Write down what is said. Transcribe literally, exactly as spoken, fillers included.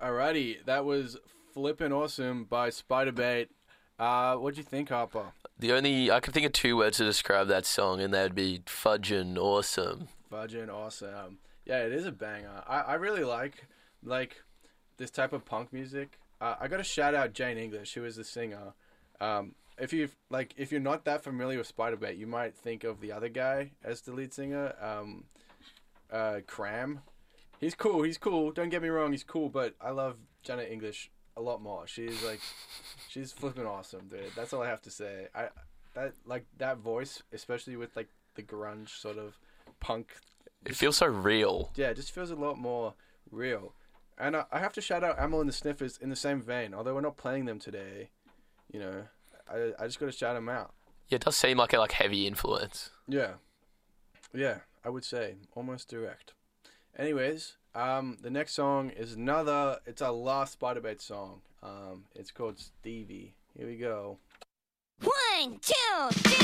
Alrighty, that was Flippin' Awesome by Spiderbait. Uh, what'd you think, Harper? The only I can think of two words to describe that song, and that would be fudgin' awesome. Fudgin' awesome. Yeah, it is a banger. I, I really like like this type of punk music. Uh, I got to shout out Jane English, who is the singer. Um, if you like, if you're not that familiar with Spiderbait, you might think of the other guy as the lead singer, um, uh, Cram. He's cool. He's cool. Don't get me wrong. He's cool, but I love Janet English a lot more. She's like, she's flipping awesome, dude. That's all I have to say. I that like that voice, especially with like the grunge sort of punk. It feels so real. Yeah, it just feels a lot more real. And I, I have to shout out Amyl and the Sniffers in the same vein. Although we're not playing them today, you know, I I just got to shout them out. Yeah, it does seem like a like heavy influence. Yeah, yeah, I would say almost direct. Anyways, um, the next song is another. It's our last Spiderbait song. Um, it's called Stevie. Here we go. One, two, three.